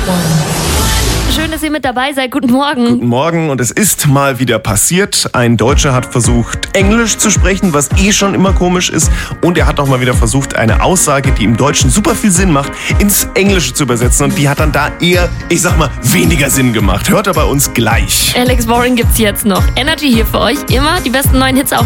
Schön, dass ihr mit dabei seid. Guten Morgen. Guten Morgen, und es ist mal wieder passiert. Ein Deutscher hat versucht, Englisch zu sprechen, was schon immer komisch ist. Und er hat auch mal wieder versucht, eine Aussage, die im Deutschen super viel Sinn macht, ins Englische zu übersetzen. Und die hat dann da eher, weniger Sinn gemacht. Hört er bei uns gleich. Alex Warren gibt's jetzt noch. Energy hier für euch. Immer die besten neuen Hits auch